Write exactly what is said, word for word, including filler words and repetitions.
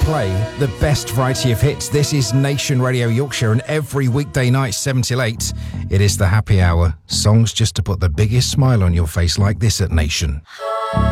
play the best variety of hits. This is Nation Radio Yorkshire, and every weekday night, seven till eight, it is the happy hour. Songs just to put the biggest smile on your face, like this at Nation.